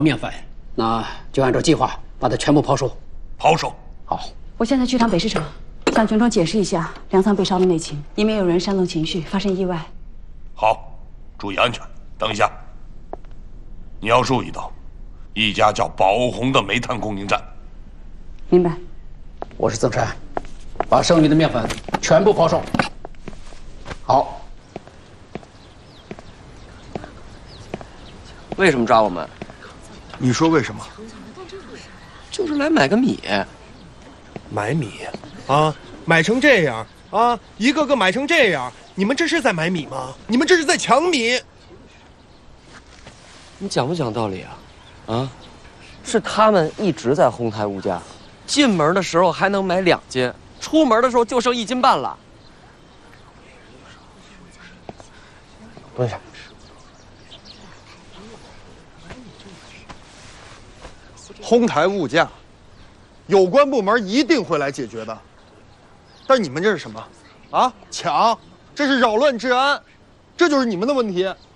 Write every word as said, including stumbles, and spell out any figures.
面粉，那就按照计划把它全部抛售。 抛售。 好， 我现在去趟北市场，向军装解释一下粮仓被烧的内情，以免有人煽动情绪发生意外。 好，注意安全。等一下，你要注意到，一家叫宝红的煤炭供应站。 明白。 我是曾山，把剩余的面粉全部抛售。好。 为什么抓我们？ 你说为什么？ 就是来买个米。 买米？啊，买成这样啊，一个个买成这样，你们这是在买米吗？你们这是在抢米！ 你讲不讲道理啊？啊，是他们一直在哄抬物价，进门的时候还能买两斤，出门的时候就剩一斤半了。 蹲下。哄抬物价，有关部门一定会来解决的。但你们这是什么？啊，抢！这是扰乱治安，这就是你们的问题。